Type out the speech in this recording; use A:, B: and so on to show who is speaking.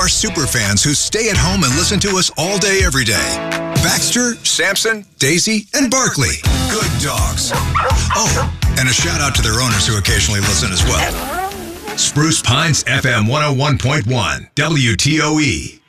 A: Our super fans who stay at home and listen to us all day, every day. Baxter, Sampson, Daisy, and Barkley. Good dogs. Oh, and a shout out to their owners who occasionally listen as well. Spruce Pines FM 101.1 WTOE.